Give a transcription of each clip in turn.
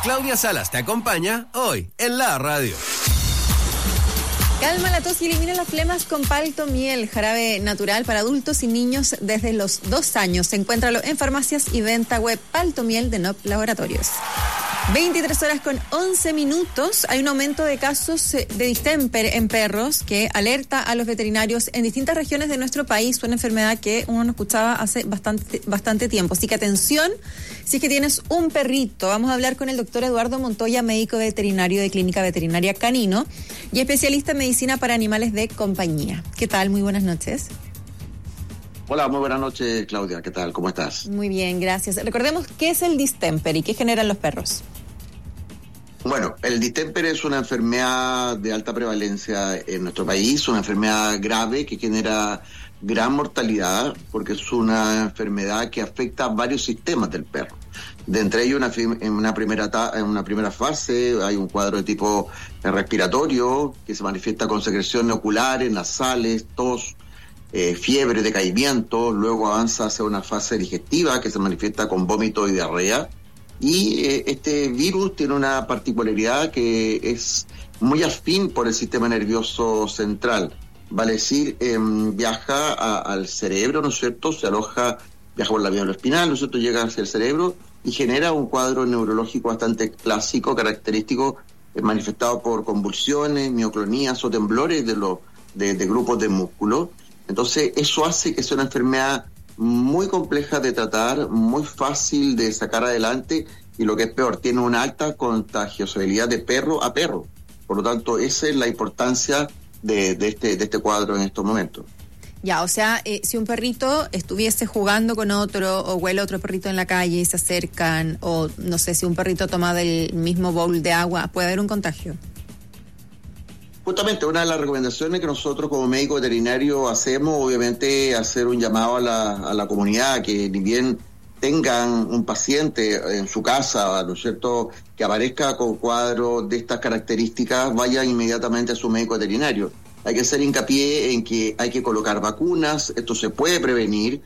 Claudia Salas te acompaña hoy en la radio. Calma la tos y elimina las flemas con Palto Miel, jarabe natural para adultos y niños desde los 2 años. Encuéntralo en farmacias y venta web. Palto Miel de NOP Laboratorios. 23:11. Hay un aumento de casos de distemper en perros que alerta a los veterinarios en distintas regiones de nuestro país. Una enfermedad que uno no escuchaba hace bastante tiempo. Así que atención, si es que tienes un perrito. Vamos a hablar con el doctor Eduardo Montoya, médico veterinario de Clínica Veterinaria Canino y especialista en medicina para animales de compañía. ¿Qué tal? Muy buenas noches. Hola, muy buenas noches, Claudia. ¿Qué tal? ¿Cómo estás? Muy bien, gracias. Recordemos qué es el distemper y qué generan los perros. Bueno, el distemper es una enfermedad de alta prevalencia en nuestro país, una enfermedad grave que genera gran mortalidad porque es una enfermedad que afecta a varios sistemas del perro. De entre ellos, en una primera fase hay un cuadro de tipo respiratorio que se manifiesta con secreciones oculares, nasales, tos, fiebre, decaimiento. Luego avanza hacia una fase digestiva que se manifiesta con vómito y diarrea. Y este virus tiene una particularidad que es muy afín por el sistema nervioso central. Vale decir, viaja al cerebro, ¿no es cierto? Viaja por la médula espinal, ¿no es cierto? Llega hacia el cerebro y genera un cuadro neurológico bastante clásico, característico, manifestado por convulsiones, mioclonías o temblores de grupos de músculo. Entonces, eso hace que sea una enfermedad muy compleja de tratar, muy fácil de sacar adelante y lo que es peor, tiene una alta contagiosabilidad de perro a perro. Por lo tanto, esa es la importancia de este cuadro en estos momentos. Ya, o sea, si un perrito estuviese jugando con otro o huele otro perrito en la calle y se acercan, o no sé, si un perrito toma del mismo bowl de agua, ¿puede haber un contagio? Justamente una de las recomendaciones que nosotros como médico veterinario hacemos, obviamente, hacer un llamado a la comunidad que ni bien tengan un paciente en su casa, ¿no es cierto?, que aparezca con cuadros de estas características, vayan inmediatamente a su médico veterinario. Hay que hacer hincapié en que hay que colocar vacunas, esto se puede prevenir.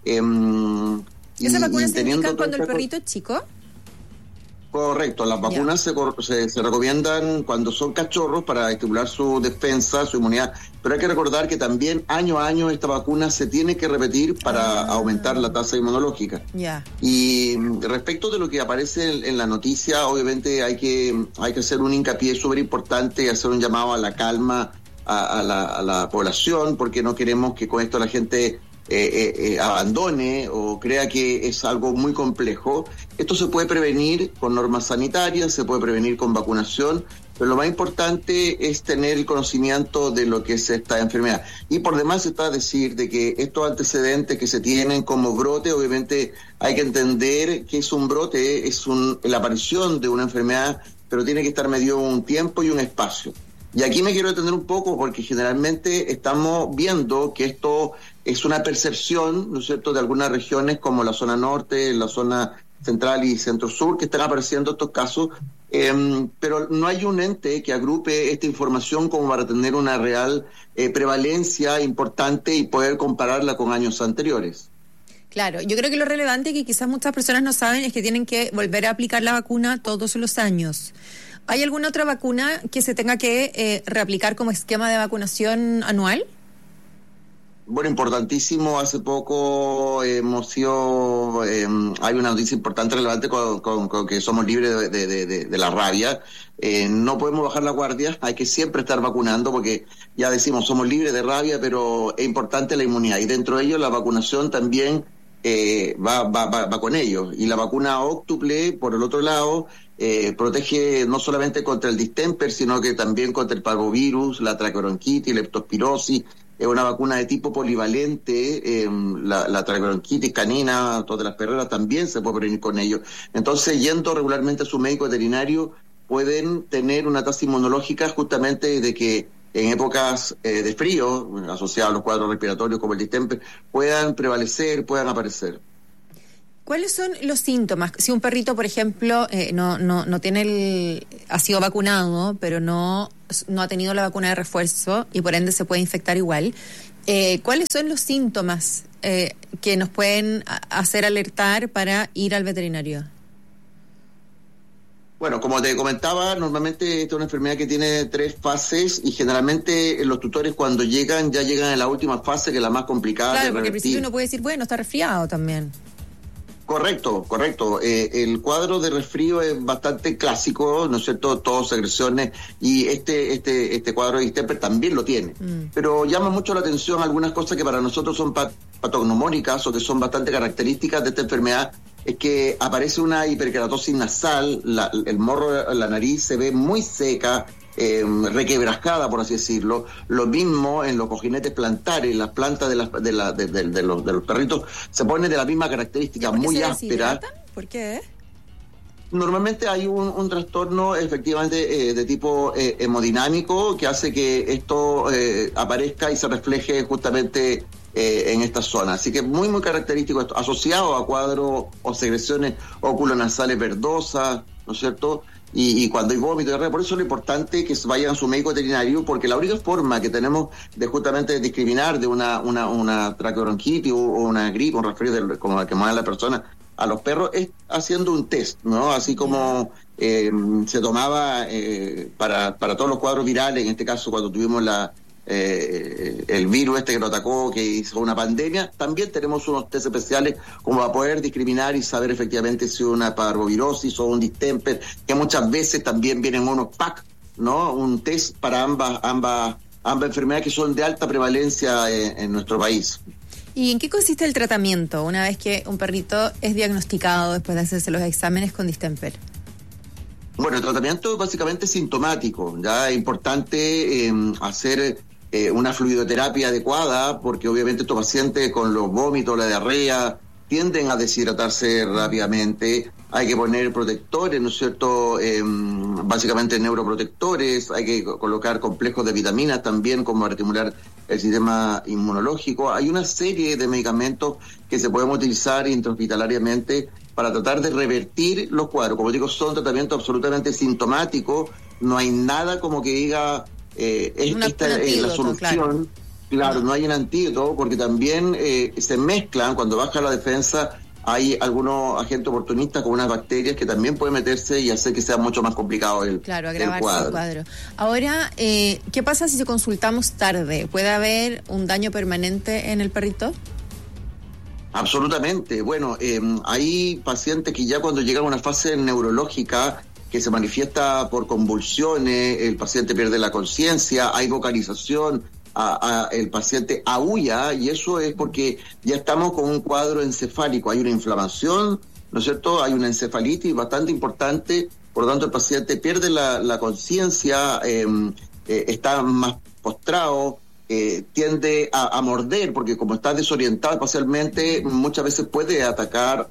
¿Esas vacunas se indican cuando el perrito es chico? Correcto, las vacunas se recomiendan cuando son cachorros para estimular su defensa, su inmunidad, pero hay que recordar que también año a año esta vacuna se tiene que repetir para aumentar la tasa inmunológica. Y respecto de lo que aparece en la noticia, obviamente hay que hacer un hincapié súper importante y hacer un llamado a la calma a la población, porque no queremos que con esto la gente abandone o crea que es algo muy complejo. Esto se puede prevenir con normas sanitarias, se puede prevenir con vacunación, pero lo más importante es tener el conocimiento de lo que es esta enfermedad. Y por demás está decir de que estos antecedentes que se tienen como brote, obviamente hay que entender que es un brote, la aparición de una enfermedad, pero tiene que estar medido un tiempo y un espacio. Y aquí me quiero detener un poco porque generalmente estamos viendo que esto es una percepción, ¿no es cierto?, de algunas regiones como la zona norte, la zona central y centro-sur, que están apareciendo estos casos, pero no hay un ente que agrupe esta información como para tener una real prevalencia importante y poder compararla con años anteriores. Claro, yo creo que lo relevante que quizás muchas personas no saben es que tienen que volver a aplicar la vacuna todos los años. ¿Hay alguna otra vacuna que se tenga que reaplicar como esquema de vacunación anual? Bueno, importantísimo. Hace poco hay una noticia importante relevante con que somos libres de la rabia. No podemos bajar la guardia, hay que siempre estar vacunando porque ya decimos somos libres de rabia, pero es importante la inmunidad y dentro de ello la vacunación también va con ello. Y la vacuna óctuple, por el otro lado, protege no solamente contra el distemper, sino que también contra el parvovirus, la traqueobronquitis, la leptospirosis. Es una vacuna de tipo polivalente, la traqueobronquitis canina, todas las perreras también se puede prevenir con ello. Entonces, yendo regularmente a su médico veterinario, pueden tener una tasa inmunológica justamente de que en épocas de frío, asociados a los cuadros respiratorios como el distemper, puedan prevalecer, puedan aparecer. ¿Cuáles son los síntomas? Si un perrito, por ejemplo, no tiene ha sido vacunado, pero no ha tenido la vacuna de refuerzo y por ende se puede infectar igual, ¿cuáles son los síntomas que nos pueden hacer alertar para ir al veterinario? Bueno, como te comentaba, normalmente esta es una enfermedad que tiene 3 fases y generalmente los tutores cuando llegan, ya llegan en la última fase, que es la más complicada de revertir. Claro, porque al principio uno puede decir, bueno, está resfriado también. Correcto. El cuadro de resfrío es bastante clásico, ¿no es cierto? Tos, secreciones, y este cuadro de distemper también lo tiene. Pero llama mucho la atención algunas cosas que para nosotros son patognomónicas o que son bastante características de esta enfermedad. Es que aparece una hiperkeratosis nasal, el morro, la nariz se ve muy seca, requebrajada, por así decirlo. Lo mismo en los cojinetes plantares, las plantas de los perritos se ponen de la misma característica, muy áspera. ¿Por qué? Normalmente hay un trastorno efectivamente de tipo hemodinámico que hace que esto aparezca y se refleje justamente en esta zona. Así que muy característico esto, asociado a cuadros o secreciones oculonasales verdosas, ¿no es cierto? Y cuando hay vómito y diarrea, por eso es lo importante que vayan a su médico veterinario, porque la única forma que tenemos de justamente discriminar de una traqueobronquitis o una gripe, un resfrío como la que mueve la persona a los perros, es haciendo un test, ¿no? Así como se tomaba para todos los cuadros virales, en este caso cuando tuvimos el virus que lo atacó, que hizo una pandemia, también tenemos unos test especiales como para poder discriminar y saber efectivamente si es una parvovirosis o un distemper, que muchas veces también vienen unos PAC, ¿no? Un test para ambas enfermedades que son de alta prevalencia en nuestro país. ¿Y en qué consiste el tratamiento una vez que un perrito es diagnosticado después de hacerse los exámenes con distemper? Bueno, el tratamiento es básicamente sintomático. Ya es importante hacer una fluidoterapia adecuada, porque obviamente estos pacientes con los vómitos, la diarrea, tienden a deshidratarse rápidamente. Hay que poner protectores, ¿no es cierto? Básicamente neuroprotectores, hay que colocar complejos de vitaminas también como para estimular el sistema inmunológico. Hay una serie de medicamentos que se pueden utilizar intrahospitalariamente para tratar de revertir los cuadros. Como digo, son tratamientos absolutamente sintomáticos, no hay nada como que diga esta es la solución. Claro, no hay un antídoto, porque también se mezclan, cuando baja la defensa, hay algunos agentes oportunistas con unas bacterias que también pueden meterse y hacer que sea mucho más complicado el cuadro. Ahora, ¿qué pasa si consultamos tarde? ¿Puede haber un daño permanente en el perrito? Absolutamente. Bueno, hay pacientes que ya cuando llegan a una fase neurológica que se manifiesta por convulsiones, el paciente pierde la conciencia, hay vocalización, el paciente aúlla, y eso es porque ya estamos con un cuadro encefálico, hay una inflamación, ¿no es cierto? Hay una encefalitis bastante importante, por lo tanto el paciente pierde la conciencia, está más postrado, tiende a morder, porque como está desorientado espacialmente, muchas veces puede atacar,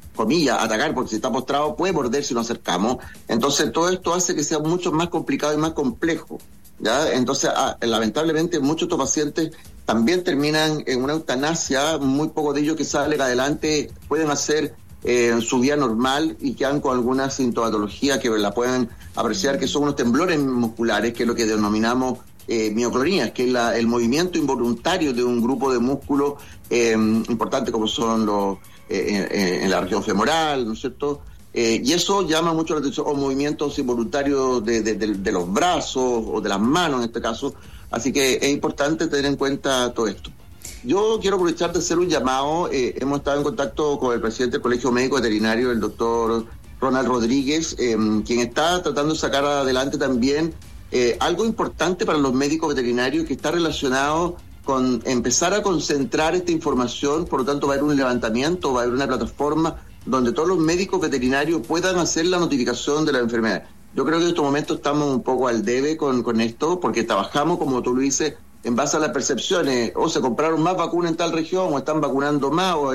porque si está postrado puede morder si nos acercamos. Entonces todo esto hace que sea mucho más complicado y más complejo, ¿ya? Entonces lamentablemente muchos de estos pacientes también terminan en una eutanasia. Muy pocos de ellos que salen adelante pueden hacer su vida normal y quedan con alguna sintomatología que la pueden apreciar, que son unos temblores musculares, que es lo que denominamos mioclonías, que es el movimiento involuntario de un grupo de músculos importantes, como son los en la región femoral, ¿no es cierto? Y eso llama mucho la atención, o movimientos involuntarios de los brazos o de las manos en este caso. Así que es importante tener en cuenta todo esto. Yo quiero aprovechar de hacer un llamado. Hemos estado en contacto con el presidente del Colegio Médico Veterinario, el doctor Ronald Rodríguez, quien está tratando de sacar adelante también algo importante para los médicos veterinarios, que está relacionado con empezar a concentrar esta información. Por lo tanto, va a haber un levantamiento, va a haber una plataforma donde todos los médicos veterinarios puedan hacer la notificación de la enfermedad. Yo creo que en estos momentos estamos un poco al debe con esto, porque trabajamos, como tú lo dices, en base a las percepciones. O se compraron más vacunas en tal región, o están vacunando más, o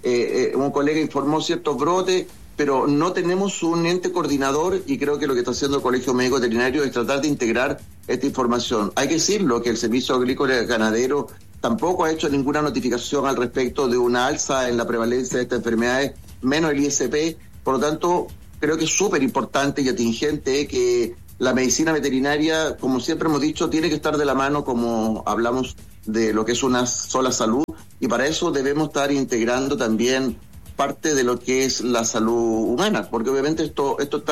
un colega informó ciertos brotes, pero no tenemos un ente coordinador, y creo que lo que está haciendo el Colegio Médico Veterinario es tratar de integrar esta información. Hay que decirlo, que el Servicio Agrícola y Ganadero tampoco ha hecho ninguna notificación al respecto de una alza en la prevalencia de estas enfermedades, menos el ISP. Por lo tanto, creo que es súper importante y atingente que la medicina veterinaria, como siempre hemos dicho, tiene que estar de la mano, como hablamos de lo que es una sola salud, y para eso debemos estar integrando también parte de lo que es la salud humana, porque obviamente esto está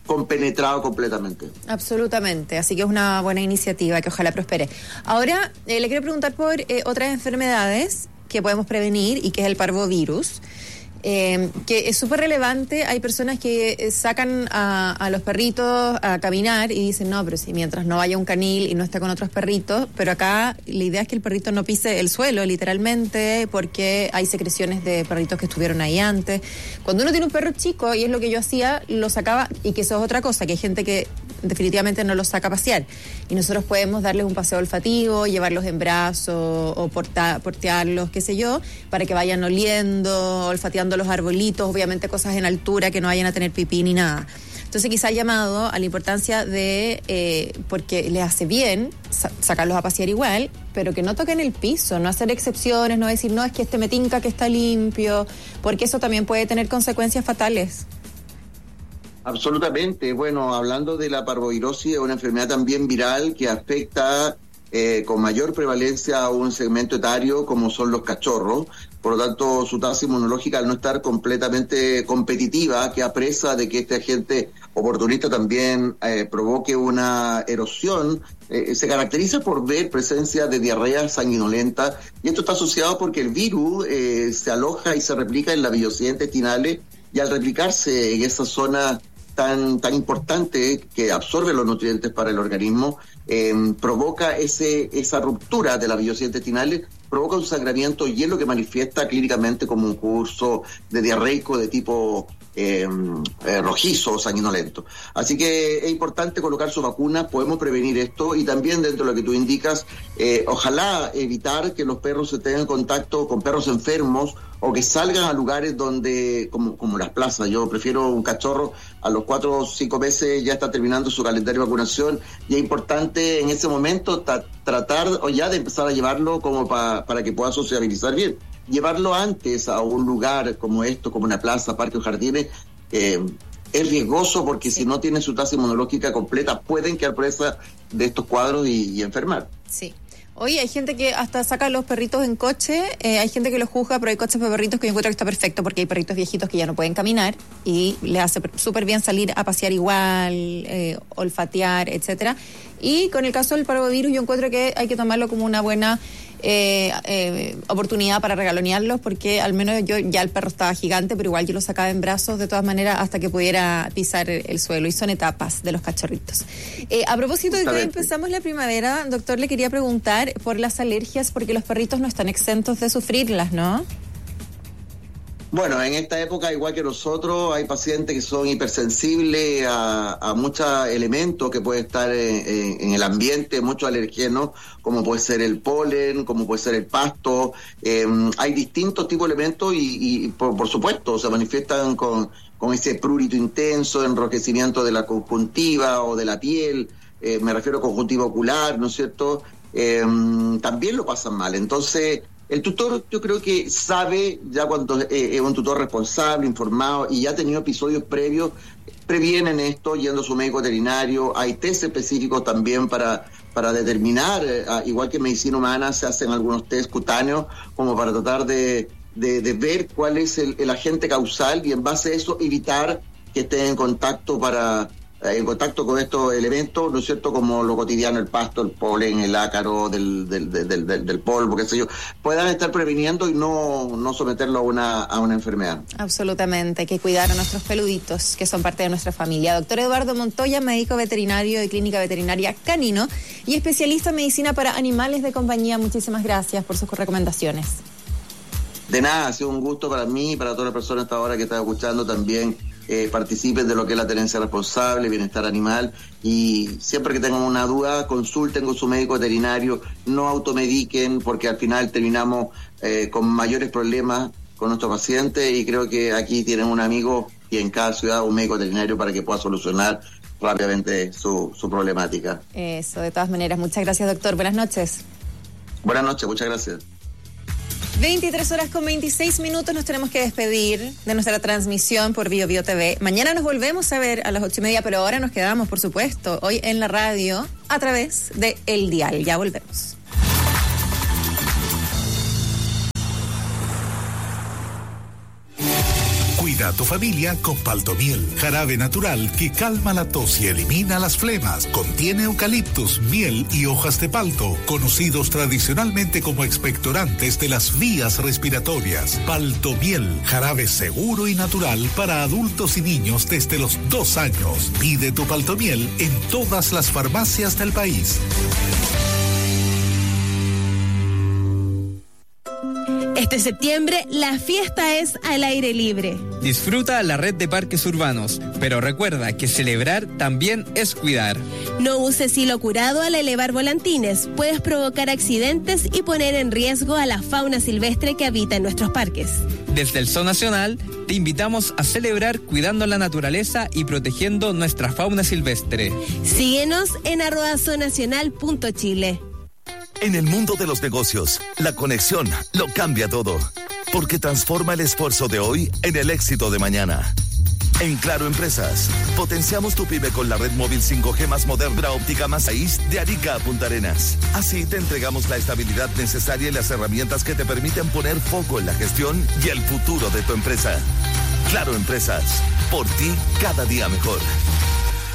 compenetrado completamente. Absolutamente, así que es una buena iniciativa que ojalá prospere. Ahora, le quiero preguntar por otras enfermedades que podemos prevenir y que es el parvovirus. Que es súper relevante. Hay personas que sacan a los perritos a caminar y dicen, no, pero si mientras no vaya un canil y no esté con otros perritos, pero acá la idea es que el perrito no pise el suelo, literalmente, porque hay secreciones de perritos que estuvieron ahí antes. Cuando uno tiene un perro chico, y es lo que yo hacía, lo sacaba, y que eso es otra cosa, que hay gente que definitivamente no los saca a pasear, y nosotros podemos darles un paseo olfativo, llevarlos en brazos o portearlos, qué sé yo, para que vayan oliendo, olfateando los arbolitos, obviamente cosas en altura, que no vayan a tener pipí ni nada. Entonces quizá llamado a la importancia de, porque les hace bien sacarlos a pasear igual, pero que no toquen el piso, no hacer excepciones, no decir, no, es que me tinca que está limpio, porque eso también puede tener consecuencias fatales. Absolutamente. Bueno, hablando de la parvovirosis, es una enfermedad también viral que afecta con mayor prevalencia a un segmento etario como son los cachorros. Por lo tanto, su tasa inmunológica, al no estar completamente competitiva, queda presa de que este agente oportunista también provoque una erosión. Se caracteriza por ver presencia de diarrea sanguinolenta, y esto está asociado porque el virus se aloja y se replica en las velocidades intestinales, y al replicarse en esa zona tan importante que absorbe los nutrientes para el organismo, provoca esa ruptura de las velocidades intestinales, provoca un sangramiento, y es lo que manifiesta clínicamente como un curso de diarreico de tipo rojizo o sanguinolento. Así que es importante colocar su vacuna, podemos prevenir esto, y también dentro de lo que tú indicas, ojalá evitar que los perros se tengan contacto con perros enfermos o que salgan a lugares donde, como las plazas. Yo prefiero un cachorro a los 4 o 5 meses ya está terminando su calendario de vacunación, y es importante en ese momento tratar o ya de empezar a llevarlo como para que pueda sociabilizar bien. Llevarlo antes a un lugar como esto, como una plaza, parque o jardines, es riesgoso, porque si no tienen su tasa inmunológica completa pueden quedar presa de estos cuadros y enfermar. Sí. Oye, hay gente que hasta saca a los perritos en coche, hay gente que los juzga, pero hay coches para perritos que yo encuentro que está perfecto, porque hay perritos viejitos que ya no pueden caminar y les hace súper bien salir a pasear igual, olfatear, etcétera. Y con el caso del parvovirus, yo encuentro que hay que tomarlo como una buena oportunidad para regalonearlos, porque al menos ya el perro estaba gigante, pero igual yo lo sacaba en brazos de todas maneras hasta que pudiera pisar el suelo, y son etapas de los cachorritos. A propósito de que hoy empezamos la primavera, doctor, le quería preguntar por las alergias, porque los perritos no están exentos de sufrirlas, ¿no? Bueno, en esta época, igual que nosotros, hay pacientes que son hipersensibles a muchos elementos que pueden estar en el ambiente, muchos alergenos, como puede ser el polen, como puede ser el pasto. Hay distintos tipos de elementos y por supuesto, se manifiestan con ese prurito intenso, enrojecimiento de la conjuntiva o de la piel, me refiero a conjuntiva ocular, ¿no es cierto? También lo pasan mal. Entonces, el tutor, yo creo que sabe, ya cuando es un tutor responsable, informado y ya ha tenido episodios previos, previenen esto yendo a su médico veterinario. Hay test específicos también para determinar, igual que en medicina humana se hacen algunos test cutáneos como para tratar de ver cuál es el agente causal, y en base a eso evitar que estén en contacto con estos elementos, ¿no es cierto?, como lo cotidiano, el pasto, el polen, el ácaro del polvo, qué sé yo, puedan estar previniendo y no someterlo a una enfermedad. Absolutamente, hay que cuidar a nuestros peluditos, que son parte de nuestra familia. Doctor Eduardo Montoya, médico veterinario de Clínica Veterinaria Canino y especialista en medicina para animales de compañía, muchísimas gracias por sus recomendaciones. De nada, ha sido un gusto para mí y para todas las personas hasta ahora que están escuchando también. Participen de lo que es la tenencia responsable, bienestar animal, y siempre que tengan una duda, consulten con su médico veterinario, no automediquen, porque al final terminamos con mayores problemas con nuestros pacientes, y creo que aquí tienen un amigo y en cada ciudad un médico veterinario para que pueda solucionar rápidamente su problemática. Eso, de todas maneras, muchas gracias, doctor. Buenas noches. Buenas noches, muchas gracias. 23:26, nos tenemos que despedir de nuestra transmisión por Bio Bio TV. Mañana nos volvemos a ver a las 8:30, pero ahora nos quedamos, por supuesto, hoy en la radio a través de El Dial. Ya volvemos. Cuida a tu familia con Paltomiel, jarabe natural que calma la tos y elimina las flemas. Contiene eucaliptus, miel y hojas de palto, conocidos tradicionalmente como expectorantes de las vías respiratorias. Paltomiel, jarabe seguro y natural para adultos y niños desde los 2 años. Pide tu Paltomiel en todas las farmacias del país. Este septiembre, la fiesta es al aire libre. Disfruta la red de parques urbanos, pero recuerda que celebrar también es cuidar. No uses hilo curado al elevar volantines. Puedes provocar accidentes y poner en riesgo a la fauna silvestre que habita en nuestros parques. Desde el Zoo Nacional, te invitamos a celebrar cuidando la naturaleza y protegiendo nuestra fauna silvestre. Síguenos en @zoonacional.chile. En el mundo de los negocios, la conexión lo cambia todo, porque transforma el esfuerzo de hoy en el éxito de mañana. En Claro Empresas, potenciamos tu pyme con la red móvil 5G más moderna, óptica más país de Arica a Punta Arenas. Así te entregamos la estabilidad necesaria y las herramientas que te permiten poner foco en la gestión y el futuro de tu empresa. Claro Empresas, por ti cada día mejor.